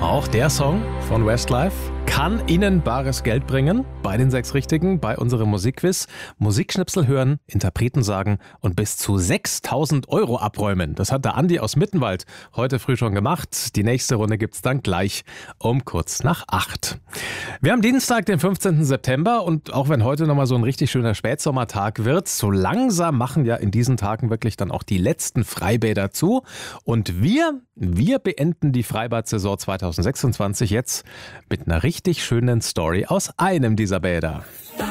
Auch der Song von Westlife kann Ihnen bares Geld bringen. Bei den 6 Richtigen, bei unserem Musikquiz. Musikschnipsel hören, Interpreten sagen und bis zu 6.000 € abräumen. Das hat der Andi aus Mittenwald heute früh schon gemacht. Die nächste Runde gibt's dann gleich um kurz nach 8. Wir haben Dienstag, den 15. September und auch wenn heute nochmal so ein richtig schöner Spätsommertag wird, so langsam machen ja in diesen Tagen wirklich dann auch die letzten Freibäder zu. Und wir beenden die Freibad-Saison 2026 jetzt mit einer richtig schönen Story aus einem dieser Bäder.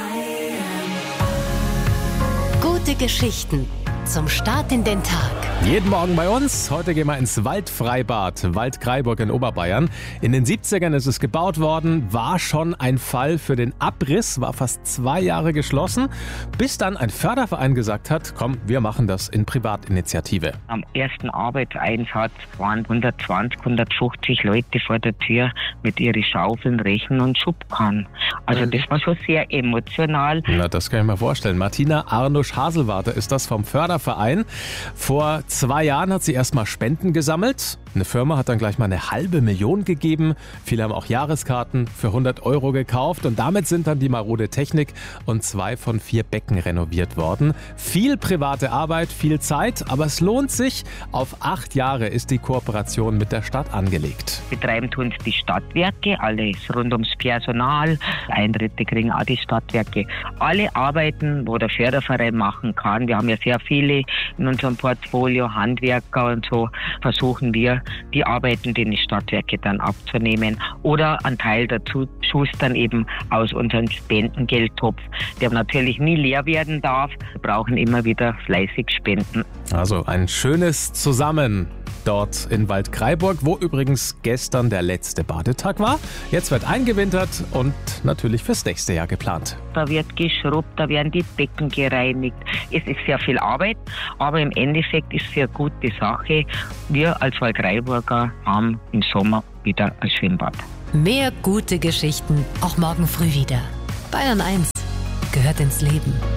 Gute Geschichten zum Start in den Tag. Jeden Morgen bei uns. Heute gehen wir ins Waldfreibad Waldkraiburg in Oberbayern. In den 70ern ist es gebaut worden, war schon ein Fall für den Abriss, war fast 2 Jahre geschlossen, bis dann ein Förderverein gesagt hat, komm, wir machen das in Privatinitiative. Am ersten Arbeitseinsatz waren 120, 150 Leute vor der Tür mit ihren Schaufeln, Rechen und Schubkarren. Also das war schon sehr emotional. Na, das kann ich mir vorstellen. Martina Arnusch-Haselwarter ist das vom Förderverein. Vor 2 Jahren hat sie erstmal Spenden gesammelt. Eine Firma hat dann gleich mal 500.000 gegeben. Viele haben auch Jahreskarten für 100 € gekauft. Und damit sind dann die marode Technik und 2 von 4 Becken renoviert worden. Viel private Arbeit, viel Zeit, aber es lohnt sich. Auf 8 Jahre ist die Kooperation mit der Stadt angelegt. Betreiben tun es die Stadtwerke, alles rund ums Personal. Eintritte kriegen auch die Stadtwerke. Alle Arbeiten, wo der Förderverein machen kann. Wir haben ja sehr viele in unserem Portfolio, Handwerker und so, versuchen wir, die Arbeiten, die Stadtwerke dann abzunehmen oder einen Teil dazu schustern eben aus unserem Spendengeldtopf, der natürlich nie leer werden darf. Wir brauchen immer wieder fleißig Spenden. Also ein schönes Zusammen dort in Waldkraiburg, wo übrigens gestern der letzte Badetag war. Jetzt wird eingewintert und natürlich fürs nächste Jahr geplant. Da wird geschrubbt, da werden die Becken gereinigt. Es ist sehr viel Arbeit, aber im Endeffekt ist es eine gute Sache. Wir als Waldkraiburger haben im Sommer wieder ein Schwimmbad. Mehr gute Geschichten auch morgen früh wieder. Bayern 1 gehört ins Leben.